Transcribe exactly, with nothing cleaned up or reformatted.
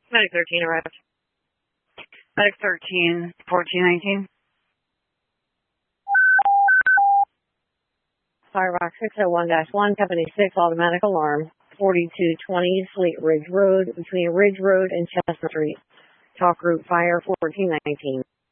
Medic thirteen arrived. Medic thirteen, fourteen nineteen. Firefox six oh one dash one, Company six, automatic alarm, forty-two twenty Fleet Ridge Road, between Ridge Road and Chestnut Street. Talk group fire fourteen nineteen.